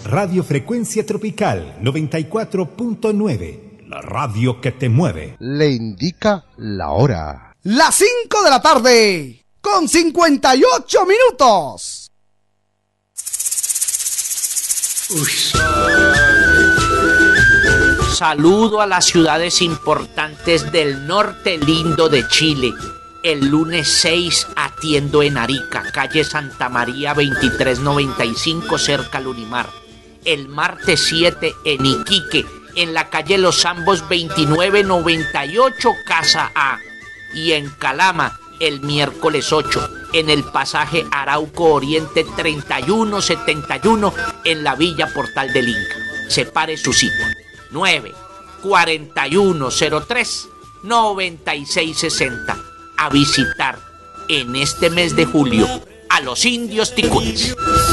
Radio Frecuencia Tropical 94.9, la radio que te mueve. Le indica la hora. Las 5 de la tarde, con 58 minutos. Saludo a las ciudades importantes del norte lindo de Chile. El lunes 6 atiendo en Arica, calle Santa María 2395, cerca al Unimar. El martes 7 en Iquique, en la calle Los Zambos 2998, casa A. Y en Calama, el miércoles 8, en el pasaje Arauco Oriente 3171, en la Villa Portal del Inca. Separe su cita. 9-4103-9660. A visitar en este mes de julio a los indios ticutis.